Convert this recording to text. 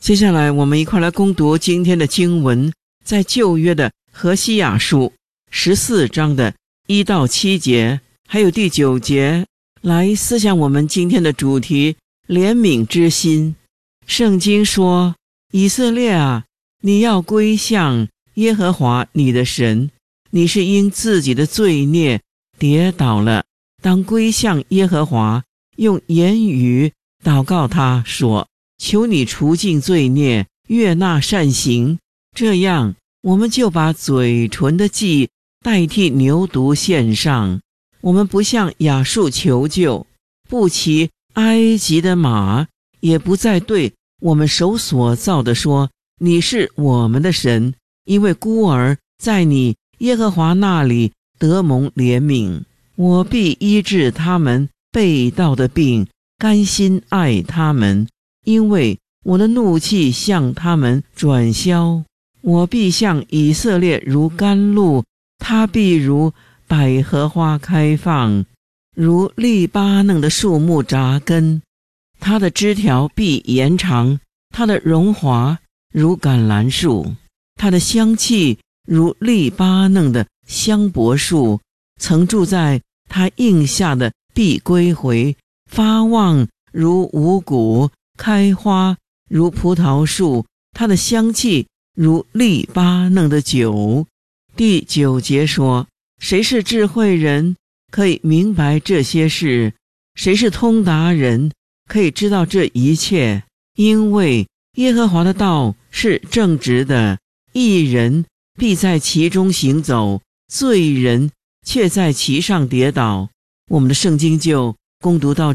接下来我们一块来攻读今天的经文，在旧约的何西雅书14章的1到7节，还有第9节，来思想我们今天的主题，怜悯之心。圣经说，以色列啊，你要归向耶和华你的神，你是因自己的罪孽跌倒了，当归向耶和华，用言语祷告他说，求你除尽罪孽，悦纳善行，这样我们就把嘴唇的祭代替牛犊献上。我们不向亚述求救，不骑埃及的马，也不再对我们手所造的说，你是我们的神，因为孤儿在你耶和华那里得蒙怜悯。我必医治他们背道的病，甘心爱他们，因为我的怒气向他们转消。我必向以色列如甘露，他必如百合花开放，如利巴嫩的树木扎根，它的枝条必延长，它的荣华如橄榄树，它的香气如利巴嫩的香柏树，曾住在它荫下的必归回，发旺如五谷，开花如葡萄树，它的香气如利巴嫩的酒。第9节说，谁是智慧人，可以明白这些事？谁是通达人，可以知道这一切？因为耶和华的道是正直的，义人必在其中行走，罪人却在其上跌倒。我们的圣经就攻读到